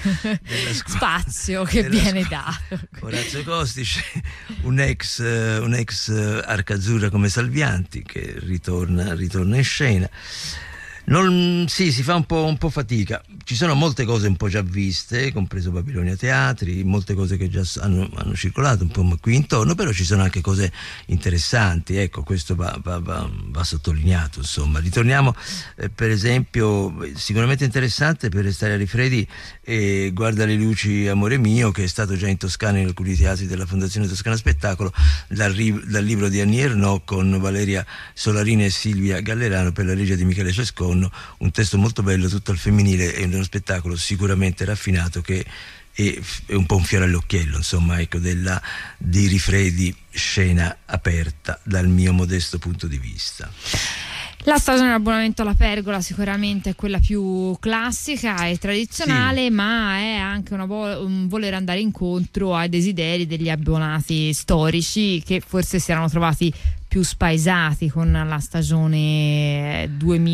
spazio che viene dato. Orazio Costice, un ex Arca Azzurra come Salvianti che ritorna in scena. Si fa un po' fatica. Ci sono molte cose un po' già viste, compreso Babilonia Teatri, molte cose che già hanno circolato un po' qui intorno, però ci sono anche cose interessanti, ecco, questo va sottolineato, insomma. Ritorniamo per esempio, sicuramente interessante per restare a Rifredi, Guarda le luci amore mio, che è stato già in Toscana in alcuni teatri della Fondazione Toscana Spettacolo, dal libro di Annie Ernaux con Valeria Solarini e Silvia Gallerano per la regia di Michele Cesconno, un testo molto bello, tutto al femminile, e uno spettacolo sicuramente raffinato che è un po' un fiore all'occhiello, insomma, ecco, di Rifredi, scena aperta dal mio modesto punto di vista. La stagione dell'abbonamento alla pergola sicuramente è quella più classica e tradizionale, sì, ma è anche un voler andare incontro ai desideri degli abbonati storici che forse si erano trovati più spaesati con la stagione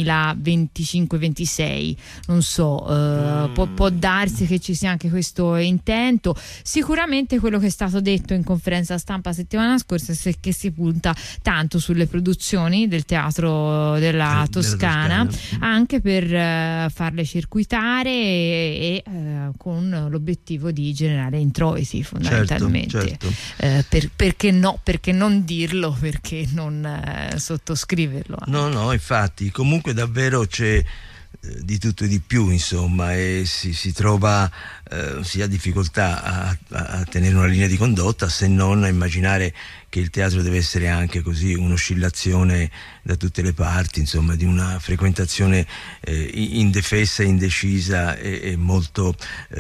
2025-26, non so, può darsi che ci sia anche questo intento. Sicuramente quello che è stato detto in conferenza stampa settimana scorsa è che si punta tanto sulle produzioni del teatro della Toscana, anche per farle circuitare e con l'obiettivo di generare introiti fondamentalmente. Certo. Perché no? Perché non dirlo? Perché non sottoscriverlo? No, infatti, comunque davvero c'è di tutto e di più, insomma, e si trova, si ha difficoltà a tenere una linea di condotta, se non a immaginare che il teatro deve essere anche così un'oscillazione da tutte le parti, insomma, di una frequentazione indefessa, indecisa e molto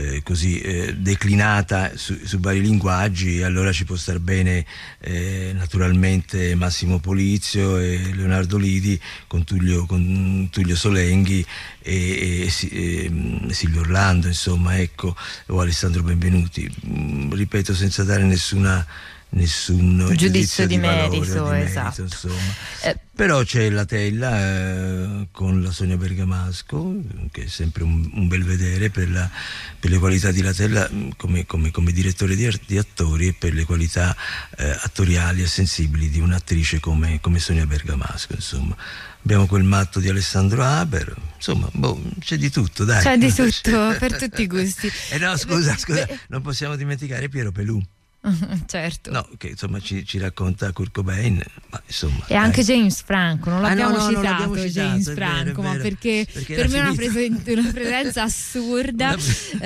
declinata su vari linguaggi. E allora ci può star bene naturalmente Massimo Polizio e Leonardo Lidi con Tullio Solenghi e Silvio Orlando, insomma, ecco, o Alessandro Benvenuti, ripeto, senza dare nessun giudizio di merito, esatto. Insomma. Però c'è la Tella con la Sonia Bergamasco, che è sempre un bel vedere per le qualità di La Tella come direttore di attori e per le qualità attoriali e sensibili di un'attrice come Sonia Bergamasco, insomma. Abbiamo quel matto di Alessandro Haber, insomma, c'è di tutto, dai. C'è di tutto, per tutti i gusti. No, scusa, non possiamo dimenticare Piero Pelù. Certo. No, che insomma ci racconta Kurt Cobain, ma insomma. E anche James Franco, non l'abbiamo citato, James Franco, vero, ma perché per me è una presenza assurda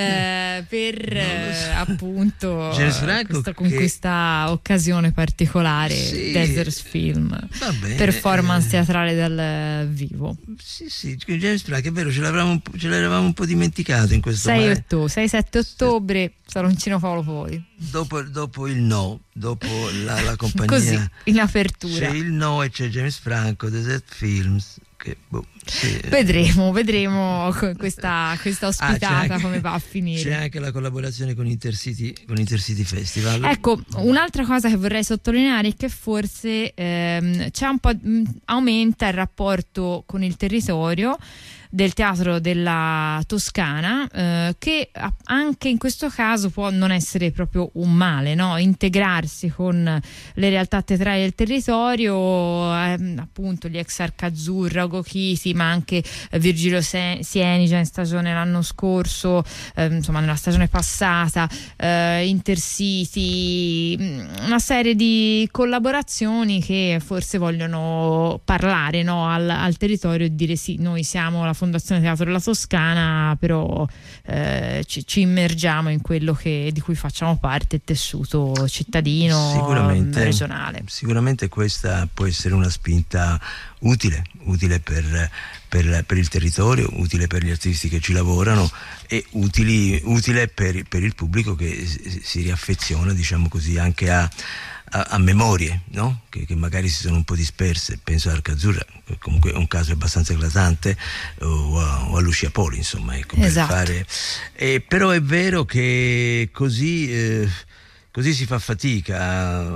appunto James Franco con questa occasione particolare, sì, Desert Film, performance teatrale dal vivo. Sì, James Franco, è vero, ce l'eravamo un po' dimenticato in questo 6-7 ottobre, Saloncino Paolo Poli. Dopo il no, dopo la compagnia, così in apertura c'è il no e c'è James Franco, Desert Films, che sì. Vedremo questa ospitata come va a finire. C'è anche la collaborazione con Intercity Festival. Ecco, un'altra cosa che vorrei sottolineare è che forse c'è un po' aumenta il rapporto con il territorio del teatro della Toscana, che anche in questo caso può non essere proprio un male, no? Integrarsi con le realtà teatrali del territorio, appunto gli ex Arca Azzurra, Ugo Chiti, ma anche Virgilio Sieni già in stagione l'anno scorso, insomma nella stagione passata, Intercity, una serie di collaborazioni che forse vogliono parlare, no? al territorio e dire sì, noi siamo la Fondazione Teatro della Toscana, però ci immergiamo in quello di cui facciamo parte, il tessuto cittadino, regionale. Sicuramente questa può essere una spinta utile per il territorio, utile per gli artisti che ci lavorano e utile per il pubblico che si riaffeziona, diciamo così, anche a memorie, no? Che magari si sono un po' disperse. Penso a Arca Azzurra, comunque è un caso abbastanza eclatante, o a Lucia Poli, insomma, ecco, esatto. Però è vero che così si fa fatica.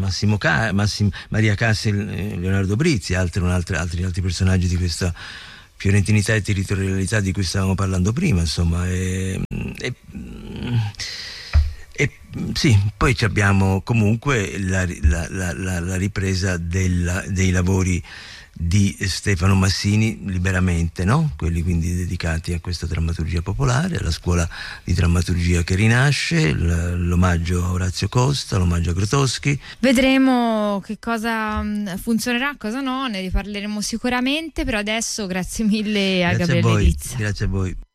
Maria Cassi, Leonardo Brizzi, altri personaggi di questa fiorentinità e territorialità di cui stavamo parlando prima, insomma. Sì, poi abbiamo comunque la ripresa dei lavori di Stefano Massini liberamente, no? Quelli quindi dedicati a questa drammaturgia popolare, alla scuola di drammaturgia che rinasce, l'omaggio a Orazio Costa, l'omaggio a Grotowski. Vedremo che cosa funzionerà, cosa no, ne riparleremo sicuramente. Per adesso grazie mille a Gabriele Rizza. Grazie a voi.